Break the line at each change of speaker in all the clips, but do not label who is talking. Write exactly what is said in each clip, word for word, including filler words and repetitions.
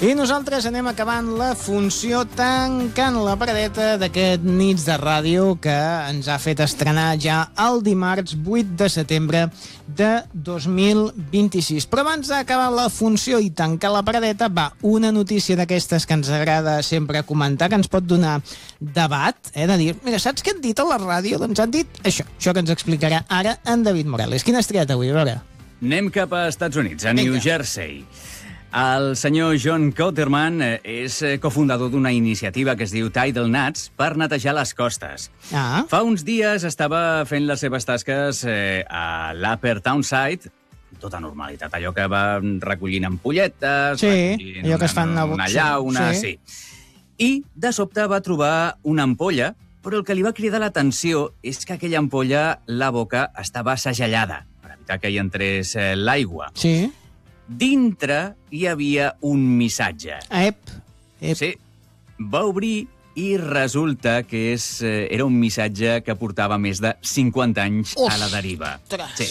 I nosaltres anem acabant la funció tancant la paradeta d'aquest Nits de Ràdio que ens ha fet estrenar ja el dimarts vuit de setembre de dos mil vint-i-sis. Però abans d'acabar la funció i tancar la paradeta, va, una notícia d'aquestes que ens agrada sempre comentar, que ens pot donar debat, eh, de dir, mira, saps què han dit a la ràdio? Doncs han dit això, això que ens explicarà ara en David Morales. Quina has triat avui, a veure?
Anem cap a Estats Units, a New Jersey. El senyor John Cotterman és cofundador d'una iniciativa que es diu Tidal Nuts per netejar les costes.
Ah.
Fa uns dies estava fent les seves tasques eh, a l'Upper Townside, tota normalitat, allò que va recollint ampolletes,
sí,
recollint
allò
una,
que es fan
una, una llauna, sí. sí. I de sobte va trobar una ampolla, però el que li va cridar l'atenció és que aquella ampolla, la boca, estava segellada, per evitar que hi entrés eh, l'aigua.
Sí.
Dintre hi havia un missatge.
Ep, ep.
Sí. Va obrir i resulta que és, eh, era un missatge que portava més de cinquanta anys
Uf,
a la deriva.
Sí.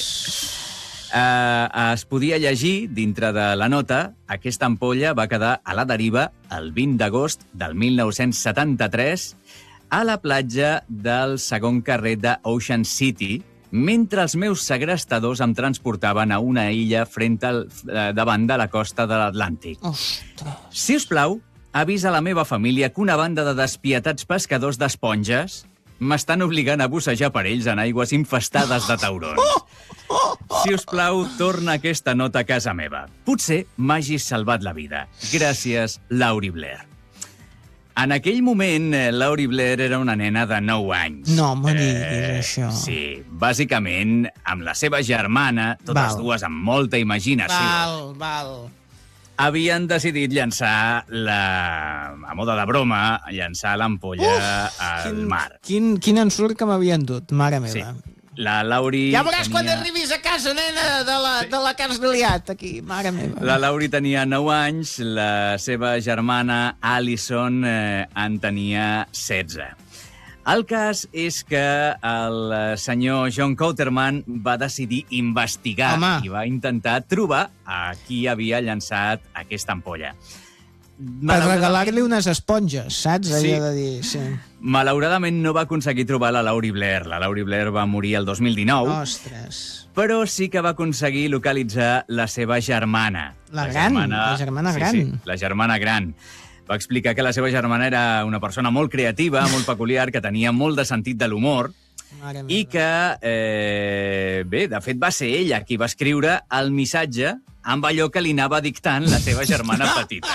Uh, es podia llegir, dintre de la nota, aquesta ampolla va quedar a la deriva el vint d'agost del mil nou-cents setanta-tres a la platja del segon carrer de Ocean City, mentre els meus segrestadors em transportaven a una illa frent al, eh, davant de la costa de l'Atlàntic.
Ostres.
Si us plau, avisa a la meva família que una banda de despietats pescadors d'esponges m'estan obligant a bussejar per ells en aigües infestades de taurons. Si us plau, torna aquesta nota a casa meva. Potser m'hagis salvat la vida. Gràcies, Laurie Blair. En aquell moment, Laurie Blair era una nena de nou anys.
No me diguis
eh,
això.
Sí, bàsicament, amb la seva germana, totes
Val.
dues amb molta imaginació,
Val, val.
havien decidit llançar, la, a moda de broma, llançar l'ampolla al
quin,
mar.
Quin, quin ensurt que m'havien dut, mare meva.
Sí. La Laurie
Ja veuràs
tenia...
quan arribis a casa, nena, de la, sí. de la que has liat aquí, mare meva.
La Laurie tenia nou anys, la seva germana Allison eh, en tenia setze. El cas és que el senyor John Cotterman va decidir investigar
Home.
i va intentar trobar a qui havia llançat aquesta ampolla.
Per regalar-li unes esponges, saps?
Sí.
Allò de dir, sí.
Malauradament no va aconseguir trobar la Laurie Blair. La Laurie Blair va morir el dos mil dinou,
Ostres.
però sí que va aconseguir localitzar la seva germana.
La gran, la germana gran.
Sí, sí, la germana gran. Va explicar que la seva germana era una persona molt creativa, molt peculiar, que tenia molt de sentit de l'humor,
Mare
i
meva.
que, eh, bé, de fet va ser ella qui va escriure el missatge amb allò que li anava dictant la seva germana petita.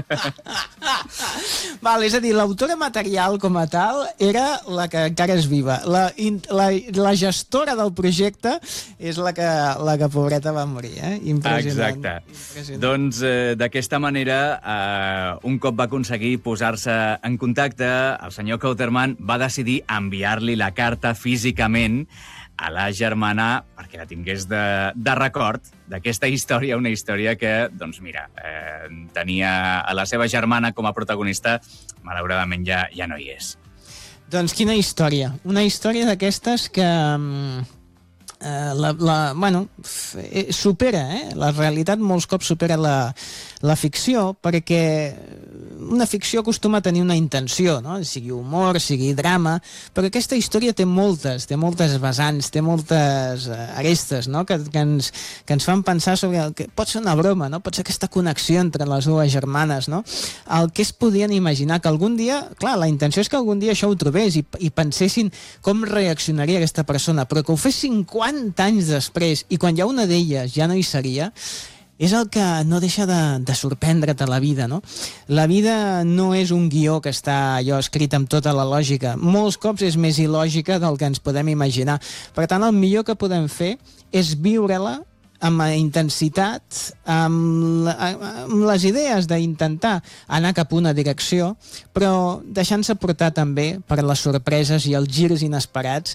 Val, és a dir, l'autora material com a tal era la que encara és viva. La, la, la gestora del projecte és la que, la que pobreta va morir, eh? Impressionant.
Exacte.
Impressionant.
Doncs eh, d'aquesta manera, eh, un cop va aconseguir posar-se en contacte, el senyor Cotterman va decidir enviar-li la carta físicament a la germana perquè la tingués de, de record d'aquesta història, una història que, doncs mira, eh, tenia a la seva germana com a protagonista, malauradament ja, ja no hi és.
Doncs quina història. Una història d'aquestes que... Eh, la, la, bueno, f- supera, eh? La realitat molts cops supera la, la ficció, perquè una ficció acostuma a tenir una intenció, no? Sigui humor, sigui drama, però aquesta història té moltes, té moltes vessants, té moltes eh, arestes, no? Que, que, ens, que ens fan pensar sobre el que pot ser una broma, no? Pot ser aquesta connexió entre les dues germanes, no? El que es podien imaginar que algun dia, clar, la intenció és que algun dia això ho trobés i, i pensessin com reaccionaria aquesta persona, però que ho fes cinquanta anys després i quan hi ha una d'elles ja no hi seria, és el que no deixa de, de sorprendre't a la vida, no? La vida no és un guió que està allò escrit amb tota la lògica. Molts cops és més il·lògica del que ens podem imaginar. Per tant, el millor que podem fer és viure-la amb intensitat, amb, amb les idees d'intentar anar cap a una direcció, però deixant-se portar també per les sorpreses i els girs inesperats